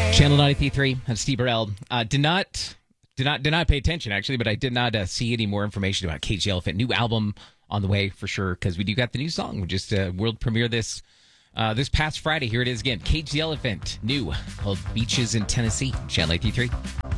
Channel 93, Steve Burrell. Did not pay attention, actually, but I did not see any more information about Cage the Elephant. New album on the way for sure, because we do got the new song. We just world premiere this past Friday. Here it is again. Cage the Elephant, new, called Beaches in Tennessee. Channel 93.